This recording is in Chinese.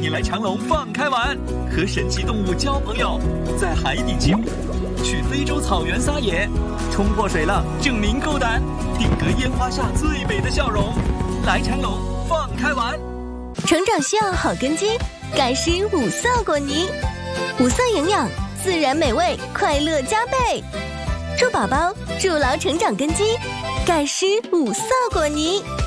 你来长隆放开玩，和神奇动物交朋友，在海底潜伏，去非洲草原撒野，冲破水浪证明够胆，定格烟花下最美的笑容。来长隆放开玩。 成长需要好根基，盖施五色果泥，5色营养，自然美味，快乐加倍。祝宝宝筑牢成长根基，盖施5色果泥。